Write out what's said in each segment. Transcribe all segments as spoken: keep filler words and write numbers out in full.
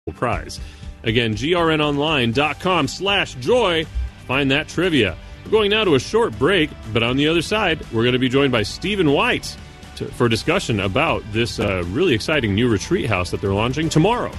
prize. Again, grnonline.com slash joy. Find that trivia. We're going now to a short break, but on the other side, we're going to be joined by Stephen White to, for discussion about this uh, really exciting new retreat house that they're launching tomorrow.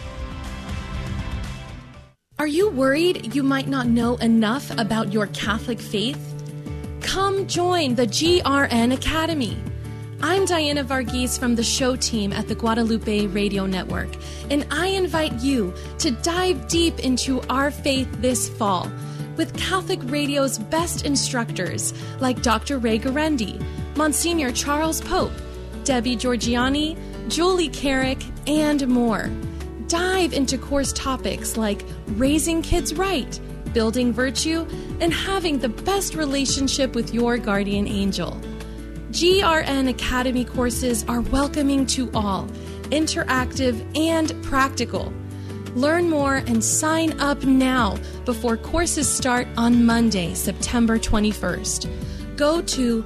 Are you worried you might not know enough about your Catholic faith? Come join the G R N Academy. I'm Diana Varghese from the show team at the Guadalupe Radio Network, and I invite you to dive deep into our faith this fall with Catholic Radio's best instructors like Doctor Ray Guarendi, Monsignor Charles Pope, Debbie Georgiani, Julie Carrick, and more. Dive into course topics like raising kids right, building virtue, and having the best relationship with your guardian angel. G R N Academy courses are welcoming to all, interactive and practical. Learn more and sign up now before courses start on Monday, September twenty-first. Go to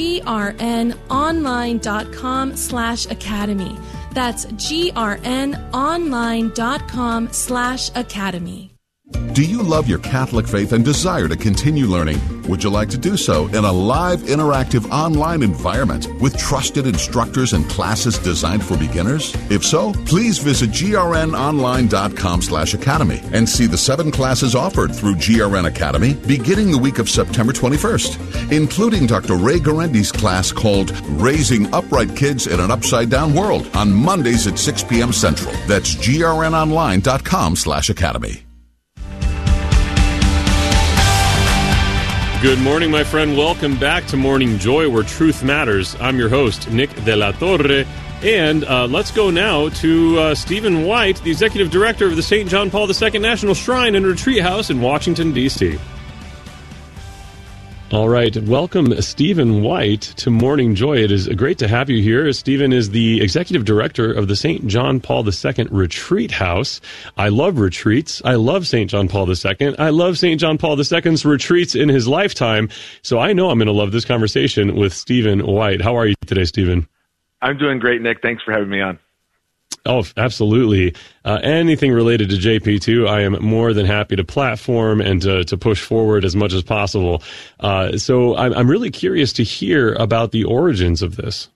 grnonline.com slash academy. That's grnonline.com slash academy. Do you love your Catholic faith and desire to continue learning? Would you like to do so in a live, interactive online environment with trusted instructors and classes designed for beginners? If so, please visit grnonline.com slash academy and see the seven classes offered through G R N Academy beginning the week of September twenty-first, including Doctor Ray Guarendi's class called Raising Upright Kids in an Upside-Down World on Mondays at six p.m. Central. That's grnonline.com slash academy. Good morning, my friend. Welcome back to Morning Joy, where truth matters. I'm your host, Nick De La Torre, and uh, let's go now to uh, Stephen White, the Executive Director of the Saint John Paul the Second National Shrine and Retreat House in Washington, D C All right. Welcome, Stephen White, to Morning Joy. It is great to have you here. Stephen is the Executive Director of the Saint John Paul the Second Retreat House. I love retreats. I love Saint John Paul the Second. I love Saint John Paul the Second's retreats in his lifetime. So I know I'm going to love this conversation with Stephen White. How are you today, Stephen? I'm doing great, Nick. Thanks for having me on. Oh, absolutely. Uh, anything related to J P two, I am more than happy to platform and to, to push forward as much as possible. Uh, so I'm, I'm really curious to hear about the origins of this.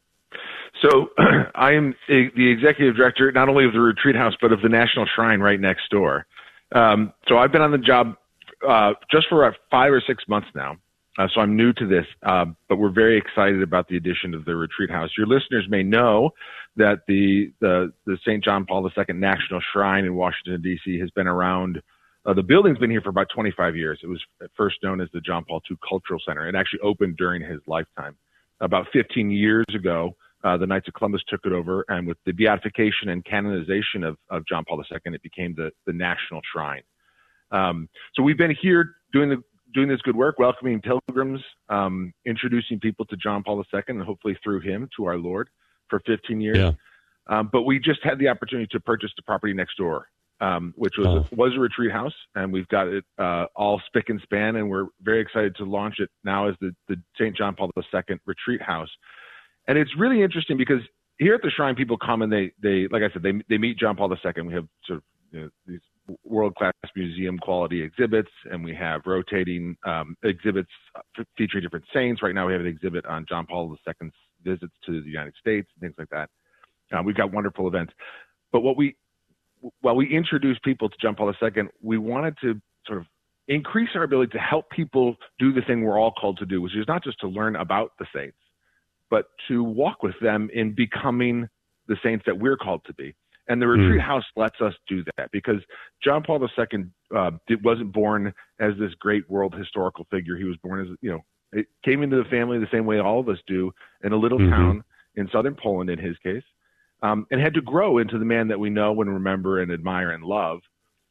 So I am the executive director, not only of the Retreat House, but of the National Shrine right next door. Um, so I've been on the job uh, just for about five or six months now. Uh, so I'm new to this, uh, but we're very excited about the addition of the Retreat House. Your listeners may know that the the, the Saint John Paul the Second National Shrine in Washington, D C has been around. Uh, the building's been here for about twenty-five years. It was first known as the John Paul the Second Cultural Center. It actually opened during his lifetime. About fifteen years ago, uh, the Knights of Columbus took it over, and with the beatification and canonization of, of John Paul the Second, it became the, the National Shrine. Um, so we've been here doing the doing this good work, welcoming pilgrims, um, introducing people to John Paul the Second, and hopefully through him to our Lord for fifteen years. Yeah. Um, but we just had the opportunity to purchase the property next door, um, which was, oh. was a retreat house, and we've got it uh, all spick and span, and we're very excited to launch it now as the, the Saint John Paul the Second Retreat House. And it's really interesting because here at the Shrine, people come and they, they like I said, they they meet John Paul the Second. We have sort of you know, these world-class museum quality exhibits, and we have rotating um, exhibits featuring different saints. Right now we have an exhibit on John Paul the Second's visits to the United States and things like that. Uh, we've got wonderful events. But what we, while we introduce people to John Paul the Second, we wanted to sort of increase our ability to help people do the thing we're all called to do, which is not just to learn about the saints, but to walk with them in becoming the saints that we're called to be. And the Retreat mm. House lets us do that because John Paul the Second uh, did, wasn't born as this great world historical figure. He was born as, you know, it came into the family the same way all of us do in a little mm-hmm. town in southern Poland in his case, um, and had to grow into the man that we know and remember and admire and love.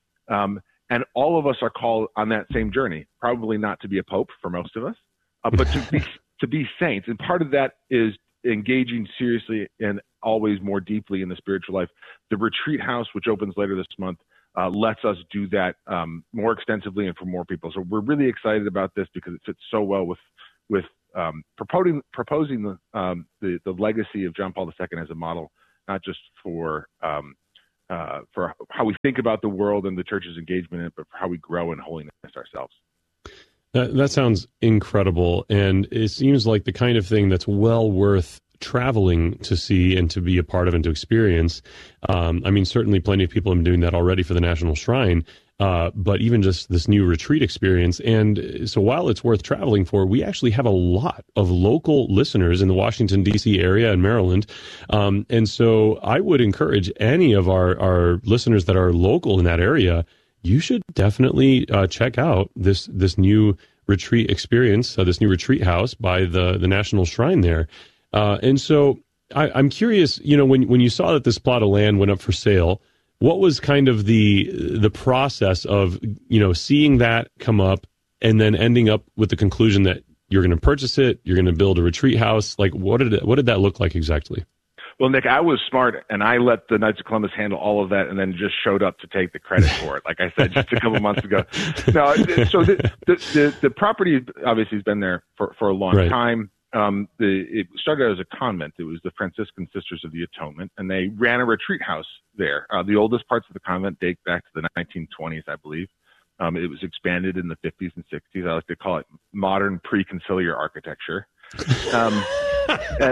Um, and all of us are called on that same journey, probably not to be a pope for most of us, uh, but to be, to be saints. And part of that is engaging seriously and always more deeply in the spiritual life. The Retreat House, which opens later this month, uh, lets us do that um, more extensively and for more people. So we're really excited about this because it fits so well with with um, proposing proposing the, um, the the legacy of John Paul the Second as a model, not just for um, uh, for how we think about the world and the church's engagement in it, but for how we grow in holiness ourselves. That, that sounds incredible, and it seems like the kind of thing that's well worth traveling to see and to be a part of and to experience. Um, I mean, certainly plenty of people have been doing that already for the National Shrine, uh, but even just this new retreat experience. And so while it's worth traveling for, we actually have a lot of local listeners in the Washington, D C area and Maryland. Um, and so I would encourage any of our, our listeners that are local in that area, you should definitely uh, check out this this new retreat experience, uh, this new retreat house by the, the National Shrine there. Uh, and so I, I'm curious, you know, when when you saw that this plot of land went up for sale, what was kind of the the process of, you know, seeing that come up and then ending up with the conclusion that you're going to purchase it, you're going to build a retreat house? Like, what did it, what did that look like exactly? Well, Nick, I was smart, and I let the Knights of Columbus handle all of that, and then just showed up to take the credit for it. Like I said, just a couple of months ago. No, so the the, the, the property obviously has been there for, for a long right. time. Um, the, it started as a convent. It was the Franciscan Sisters of the Atonement, and they ran a retreat house there. Uh, the oldest parts of the convent date back to the nineteen twenties, I believe. Um, it was expanded in the fifties and sixties. I like to call it modern pre-conciliar architecture. Um, uh,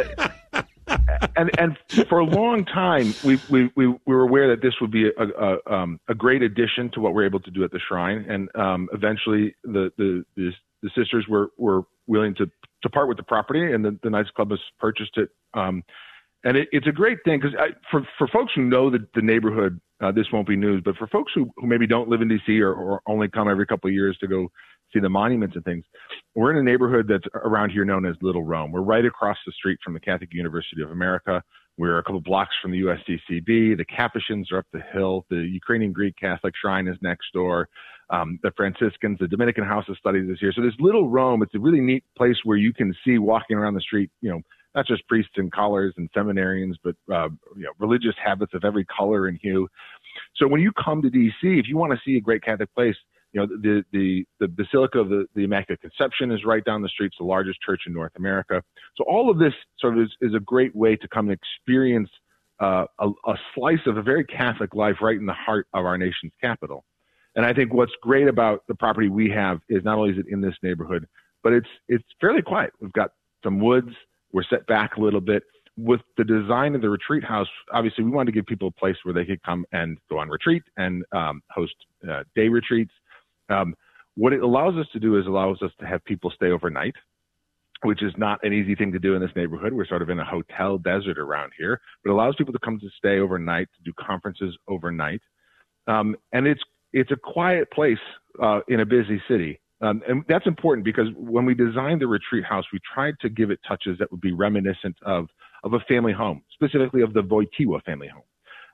and and for a long time, we we we, we were aware that this would be a, a, um, a great addition to what we're able to do at the shrine. And um, eventually, the the, the the sisters were were willing to to part with the property, and the, the Knights of Columbus purchased it. Um, and it, it's a great thing because for for folks who know the, the neighborhood, uh, this won't be news. But for folks who, who maybe don't live in D C or, or only come every couple of years to go see the monuments and things, we're in a neighborhood that's around here known as Little Rome. We're right across the street from the Catholic University of America. We're a couple blocks from the U S C C B. The Capuchins are up the hill. The Ukrainian Greek Catholic Shrine is next door. Um, the Franciscans, the Dominican House of Studies is here. So this Little Rome, it's a really neat place where you can see walking around the street, you know, not just priests in collars and seminarians, but uh, you know, religious habits of every color and hue. So when you come to D C, if you want to see a great Catholic place, you know, the the the Basilica of the, the Immaculate Conception is right down the street. It's the largest church in North America. So all of this sort of is, is a great way to come and experience uh, a, a slice of a very Catholic life right in the heart of our nation's capital. And I think what's great about the property we have is not only is it in this neighborhood, but it's it's fairly quiet. We've got some woods. We're set back a little bit. With the design of the retreat house, obviously we wanted to give people a place where they could come and go on retreat and um, host uh, day retreats. Um, what it allows us to do is allows us to have people stay overnight, which is not an easy thing to do in this neighborhood. We're sort of in a hotel desert around here, but it allows people to come to stay overnight, to do conferences overnight. Um, and it's it's a quiet place uh, in a busy city. Um, and that's important because when we designed the retreat house, we tried to give it touches that would be reminiscent of, of a family home, specifically of the Wojtyła family home,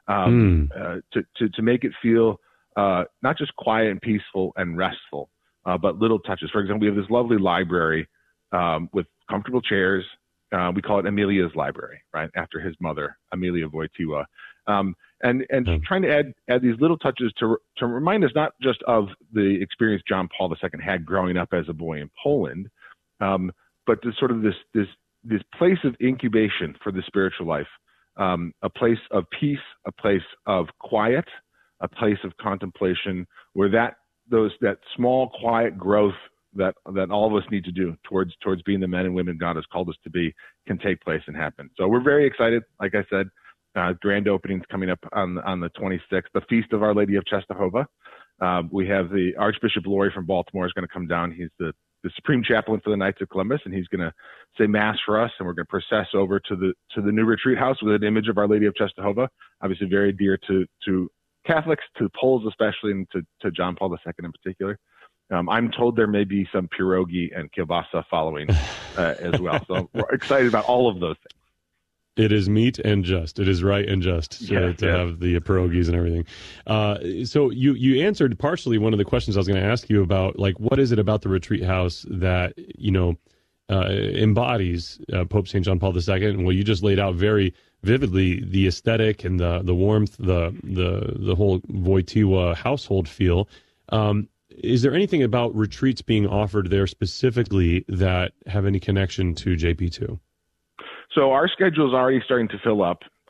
um, mm. uh, to, to, to make it feel uh, not just quiet and peaceful and restful, uh, but little touches. For example, we have this lovely library um, with comfortable chairs. Uh, we call it Amelia's library, right, after his mother, Amelia Wojtyła. Um, and and mm. trying to add add these little touches to to remind us not just of the experience John Paul the Second had growing up as a boy in Poland, um, but to sort of this this this place of incubation for the spiritual life, um, a place of peace, a place of quiet, a place of contemplation, where that those that small quiet growth that that all of us need to do towards towards being the men and women God has called us to be can take place and happen. So we're very excited. Like I said. Uh, grand openings coming up on on the twenty-sixth. The Feast of Our Lady of Czestochowa. Uh, we have the Archbishop Laurie from Baltimore is going to come down. He's the, the Supreme Chaplain for the Knights of Columbus, and he's going to say Mass for us, and we're going to process over to the to the new retreat house with an image of Our Lady of Czestochowa, obviously very dear to to Catholics, to Poles especially, and to, to John Paul the Second in particular. Um, I'm told there may be some pierogi and kielbasa following uh, as well. So we're excited about all of those things. It is meet and just. It is right and just to, yeah, to yeah. have the pierogies and everything. Uh, so you, you answered partially one of the questions I was going to ask you about, like, what is it about the retreat house that, you know, uh, embodies uh, Pope Saint John Paul the Second? Well, you just laid out very vividly the aesthetic and the the warmth, the the the whole Wojtyła household feel. Um, is there anything about retreats being offered there specifically that have any connection to J P two? So our schedule is already starting to fill up.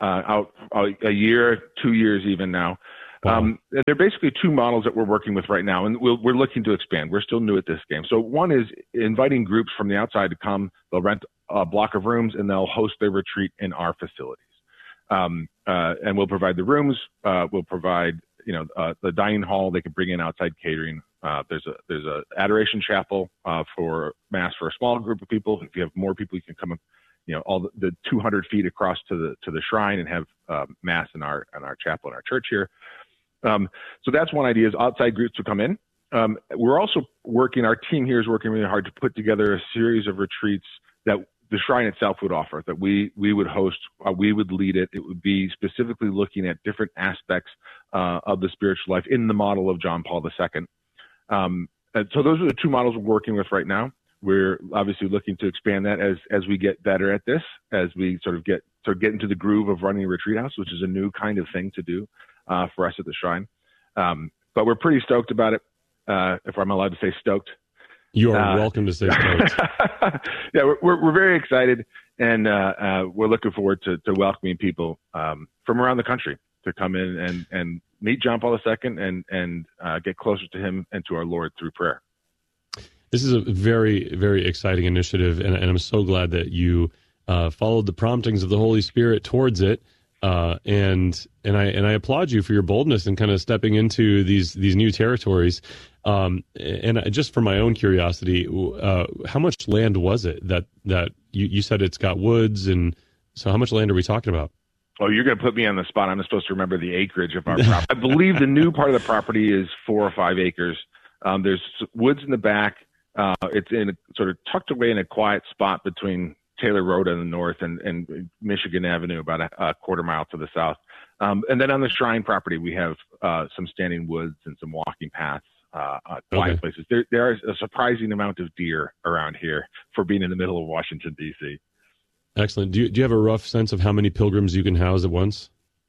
uh, out a year, two years even now. Wow. Um, they're basically two models that we're working with right now, and we'll, we're looking to expand. We're still new at this game. So one is inviting groups from the outside to come. They'll rent a block of rooms, and they'll host their retreat in our facilities. Um, uh, and we'll provide the rooms. Uh, we'll provide, you know, uh, the dining hall. They can bring in outside catering. Uh, there's a there's a adoration chapel uh, for mass for a small group of people. If you have more people, you can come, you know, all the, the two hundred feet across to the to the shrine and have uh, mass in our in our chapel in our church here. Um, so that's one idea, is outside groups to come in. Um, we're also working, our team here is working really hard to put together a series of retreats that the shrine itself would offer, that we, we would host, uh, we would lead it. It would be specifically looking at different aspects uh, of the spiritual life in the model of John Paul the Second. Um, and so those are the two models we're working with right now. We're obviously looking to expand that as, as we get better at this, as we sort of get, sort of get into the groove of running a retreat house, which is a new kind of thing to do. Uh, for us at the shrine. Um, but we're pretty stoked about it, uh, if I'm allowed to say stoked. You are uh, welcome to say stoked. Yeah, we're, we're, we're very excited, and uh, uh, we're looking forward to, to welcoming people um, from around the country to come in and, and meet John Paul the Second and, and uh, get closer to him and to our Lord through prayer. This is a very, very exciting initiative, and, and I'm so glad that you uh, followed the promptings of the Holy Spirit towards it. Uh, and and I and I applaud you for your boldness and kind of stepping into these these new territories. Um, and just for my own curiosity, uh, how much land was it that that you, you said it's got woods, and so how much land are we talking about? Oh, you're going to put me on the spot. I'm supposed to remember the acreage of our property. I believe the new part of the property is four or five acres. Um, there's woods in the back. Uh, it's in a, sort of tucked away in a quiet spot between Taylor Road in the north and, and Michigan Avenue, about a, a quarter mile to the south. Um, and then on the shrine property, we have uh, some standing woods and some walking paths, uh, uh, quiet okay. places. There, there is a surprising amount of deer around here for being in the middle of Washington, D C. Excellent. Do you, do you have a rough sense of how many pilgrims you can house at once?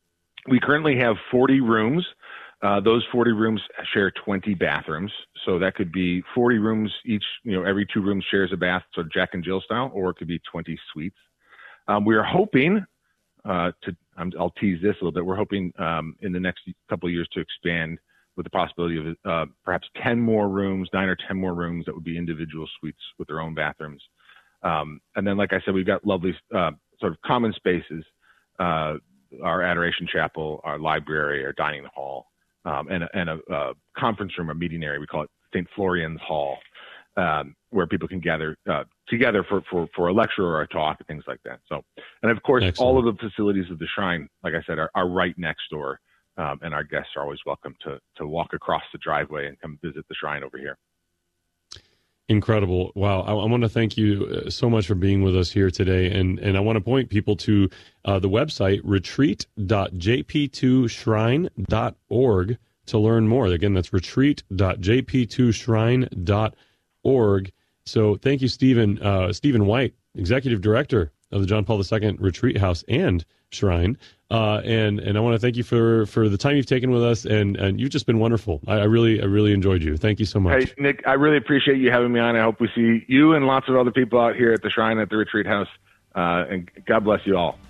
We currently have forty rooms. Uh, those forty rooms share twenty bathrooms. So that could be forty rooms each, you know, every two rooms shares a bath, so Jack and Jill style, or it could be twenty suites. Um, we are hoping uh, to, I'm, I'll tease this a little bit. We're hoping um, in the next couple of years to expand with the possibility of uh, perhaps ten more rooms, nine or ten more rooms that would be individual suites with their own bathrooms. Um, and then, like I said, we've got lovely uh, sort of common spaces, uh, our adoration chapel, our library, our dining hall. Um, and, a, and a, a conference room, a meeting area. We call it Saint Florian's Hall, um, where people can gather uh, together for, for, for a lecture or a talk and things like that. So, and of course, Excellent. all of the facilities of the shrine, like I said, are, are right next door. Um, and our guests are always welcome to, to walk across the driveway and come visit the shrine over here. Incredible. Wow. I, I want to thank you so much for being with us here today. And, and I want to point people to uh, the website, retreat dot j p two shrine dot org to learn more. Again, that's retreat dot j p two shrine dot org. So thank you, Stephen, uh, Stephen White, Executive Director of the John Paul the Second Retreat House and Shrine. Uh, and, and I want to thank you for, for the time you've taken with us, and, and you've just been wonderful. I, I really, I really enjoyed you. Thank you so much. Hey, Nick, I really appreciate you having me on. I hope we see you and lots of other people out here at the Shrine, at the Retreat House. Uh, and God bless you all.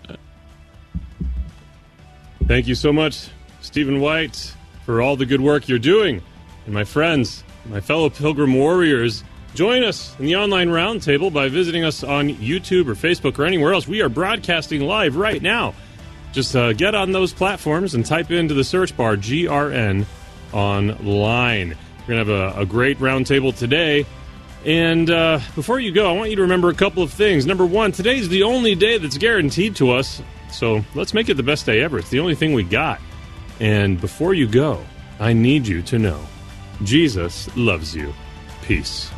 Thank you so much, Stephen White, for all the good work you're doing. And my friends, my fellow Pilgrim Warriors, join us in the online roundtable by visiting us on YouTube or Facebook or anywhere else. We are broadcasting live right now. Just uh, get on those platforms and type into the search bar G R N Online. We're going to have a, a great roundtable today. And uh, before you go, I want you to remember a couple of things. Number one, today's the only day that's guaranteed to us, so let's make it the best day ever. It's the only thing we got. And before you go, I need you to know Jesus loves you. Peace.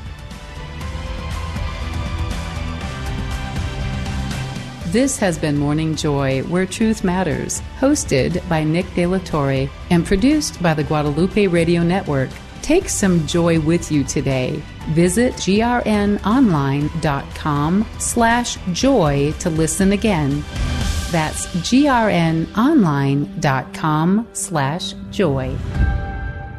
This has been Morning Joy, Where Truth Matters, hosted by Nick De La Torre and produced by the Guadalupe Radio Network. Take some joy with you today. Visit grnonline.com slash joy to listen again. That's grnonline.com slash joy.